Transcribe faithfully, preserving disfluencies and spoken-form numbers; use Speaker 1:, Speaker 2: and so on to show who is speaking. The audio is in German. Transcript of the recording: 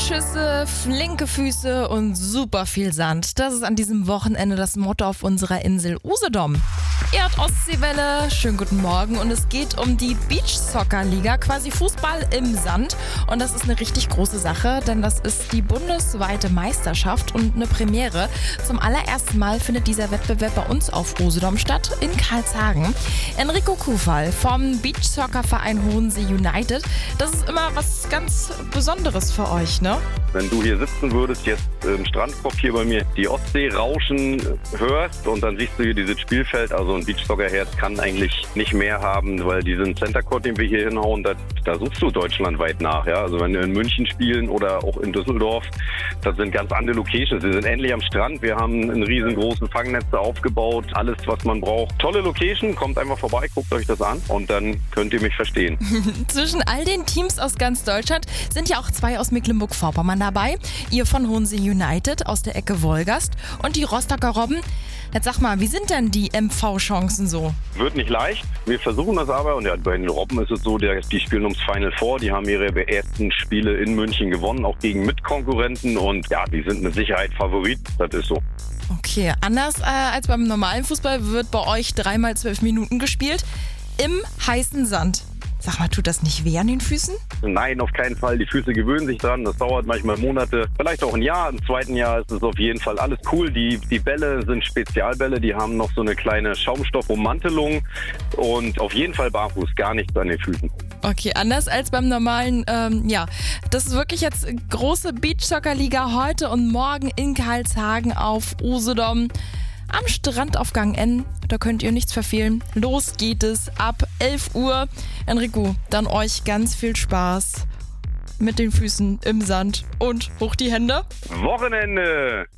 Speaker 1: Schüsse, flinke Füße und super viel Sand. Das ist an diesem Wochenende das Motto auf unserer Insel Usedom. Ihr hört Ostseewelle, schönen guten Morgen und es geht um die Beach-Soccer-Liga, quasi Fußball im Sand. Und das ist eine richtig große Sache, denn das ist die bundesweite Meisterschaft und eine Premiere. Zum allerersten Mal findet dieser Wettbewerb bei uns auf Usedom statt, in Karlshagen. Enrico Kufal vom Beach-Soccer-Verein Hohensee United. Das ist immer was ganz Besonderes für euch, ne?
Speaker 2: Wenn du hier sitzen würdest, jetzt im Strandkorb hier bei mir, die Ostsee rauschen hörst und dann siehst du hier dieses Spielfeld, also ein Beachsoccer-Herz kann eigentlich nicht mehr haben, weil diesen Center Court, den wir hier hinhauen, da, da suchst du deutschlandweit nach. Ja? Also wenn wir in München spielen oder auch in Düsseldorf, das sind ganz andere Locations. Wir sind endlich am Strand, wir haben einen riesengroßen Fangnetze aufgebaut, alles, was man braucht. Tolle Location, kommt einfach vorbei, guckt euch das an und dann könnt ihr mich verstehen.
Speaker 1: Zwischen all den Teams aus ganz Deutschland sind ja auch zwei aus Mecklenburg-Vorpommern dabei. Ihr von Hohensee United aus der Ecke Wolgast und die Rostocker Robben. Jetzt sag mal, wie sind denn die M V-Chancen so?
Speaker 2: Wird nicht leicht. Wir versuchen das aber. Und ja, bei den Robben ist es so, die spielen ums Final Four. Die haben ihre ersten Spiele in München gewonnen, auch gegen Mitkonkurrenten. Und ja, die sind mit Sicherheit Favorit. Das ist so.
Speaker 1: Okay, anders äh, als beim normalen Fußball wird bei euch dreimal zwölf Minuten gespielt im heißen Sand. Sag mal, tut das nicht weh an den Füßen?
Speaker 2: Nein, auf keinen Fall. Die Füße gewöhnen sich dran. Das dauert manchmal Monate, vielleicht auch ein Jahr. Im zweiten Jahr ist es auf jeden Fall alles cool. Die, die Bälle sind Spezialbälle. Die haben noch so eine kleine Schaumstoffummantelung. Und auf jeden Fall barfuß, gar nichts an den Füßen.
Speaker 1: Okay, anders als beim normalen, ähm, ja, das ist wirklich jetzt große Beachsoccer-Liga heute und morgen in Karlshagen auf Usedom. Am Strand auf Gang N, da könnt ihr nichts verfehlen. Los geht es ab elf Uhr. Enrico, dann euch ganz viel Spaß mit den Füßen im Sand und hoch die Hände.
Speaker 2: Wochenende!